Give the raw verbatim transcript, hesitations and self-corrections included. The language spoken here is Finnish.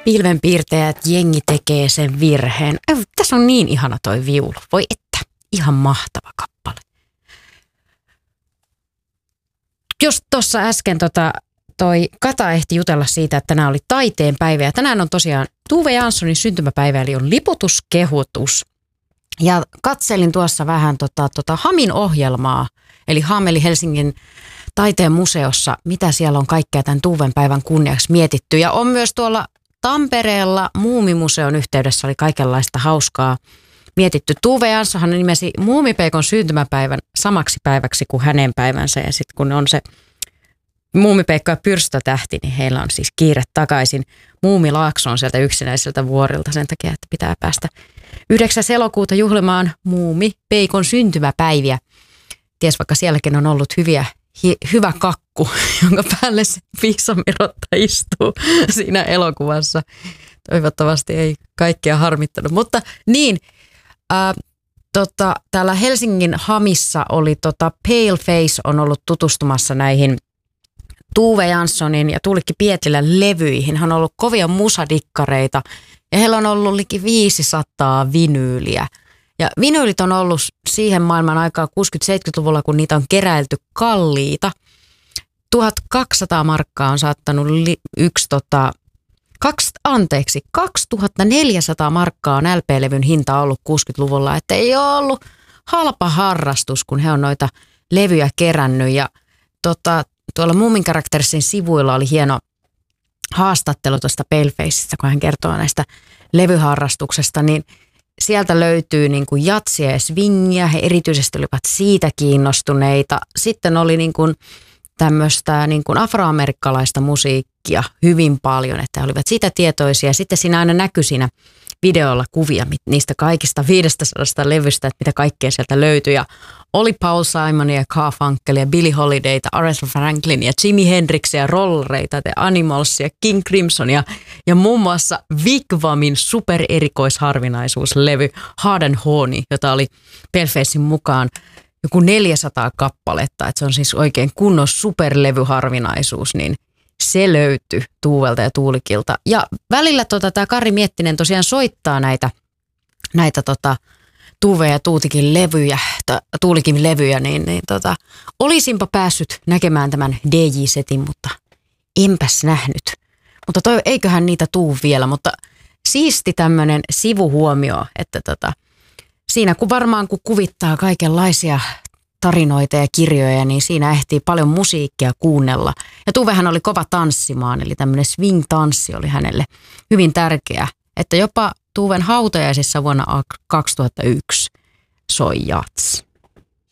Pilvenpiirtäjät, jengi tekee sen virheen. Äh, tässä on niin ihana toi viulu. Voi että, ihan mahtava kappale. Jos tuossa äsken tota, toi Kata ehti jutella siitä, että tänään oli taiteen päivä. Ja tänään on tosiaan Tove Janssonin syntymäpäivä, eli on liputuskehutus. Ja katselin tuossa vähän tota, tota Hamin ohjelmaa, eli Ham eli Helsingin taiteen museossa, mitä siellä on kaikkea tämän Tuven päivän kunniaksi mietitty. Ja on myös tuolla Tampereella Muumimuseon yhteydessä oli kaikenlaista hauskaa mietitty. Tove Janssonhan nimesi Muumipeikon syntymäpäivän samaksi päiväksi kuin hänen päivänsä. Ja sitten kun on se Muumipeikko ja Pyrstötähti, niin heillä on siis kiire takaisin Muumilaaksoon sieltä yksinäiseltä vuorilta sen takia, että pitää päästä yhdeksäs elokuuta juhlimaan Muumipeikon syntymäpäiviä. Ties vaikka sielläkin on ollut hyviä, hi, hyvä kakku, jonka päälle se Piisamirotta istuu siinä elokuvassa. Toivottavasti ei kaikkia harmittanut, mutta niin, ää, tota, täällä Helsingin Hamissa oli tota Pale Face on ollut tutustumassa näihin Tove Janssonin ja Tuulikki Pietilän levyihin. Hän on ollut kovia musadikkareita ja heillä on ollut liki viisisataa vinyyliä. Ja vinyylit on ollut siihen maailman aikaa kuusikymmentä-seitsemänkymmentäluvulla, kun niitä on keräilty kalliita. tuhatkaksisataa markkaa on saattanut li- yksi, tota, kaksi, anteeksi, kaksituhattaneljäsataa markkaa on L P-levyn hinta ollut kuusikymmentäluvulla. Että ei ole ollut halpa harrastus, kun he on noita levyjä kerännyt. Ja tota, tuolla Moomin Karaktersin sivuilla oli hieno haastattelu tuosta Palefaceista, kun hän kertoo näistä levyharrastuksesta, niin sieltä löytyy niin kuin jatsia ja swingia, he erityisesti olivat siitä kiinnostuneita. Sitten oli niin kuin tämmöistä niin kuin afroamerikkalaista musiikkia hyvin paljon, että he olivat siitä tietoisia. Sitten siinä aina näkyi siinä videolla kuvia niistä kaikista viidestäsadasta levystä, että mitä kaikkea sieltä löytyi. Ja oli Paul Simonia ja Garfunkelia, Billie Holidayta, Aretha Franklinia, Jimi Hendrixia, Rollereita, The Animalsia, King Crimsonia ja muun muassa Wigwamin supererikoisharvinaisuuslevy Hard and Horny, jota oli Palefacein mukaan joku neljäsataa kappaletta. Että se on siis oikein kunnon superlevyharvinaisuus, niin se löytyi Tuuvelta ja Tuulikilta. Ja välillä tota, tämä Kari Miettinen tosiaan soittaa näitä, näitä tota, Tuve ja Tuutikin levyjä, ta, Tuulikin levyjä, niin, niin tota, olisinpa päässyt näkemään tämän D J-setin, mutta enpäs nähnyt. Mutta toi, eiköhän niitä tuu vielä, mutta siisti tämmöinen sivuhuomio, että tota, siinä kun varmaan kun kuvittaa kaikenlaisia tarinoita ja kirjoja, niin siinä ehtii paljon musiikkia kuunnella. Ja Tuvehän oli kova tanssimaan, eli tämmöinen swing-tanssi oli hänelle hyvin tärkeä, että jopa Tuven hautajaisissa vuonna kaksituhattayksi soi jats.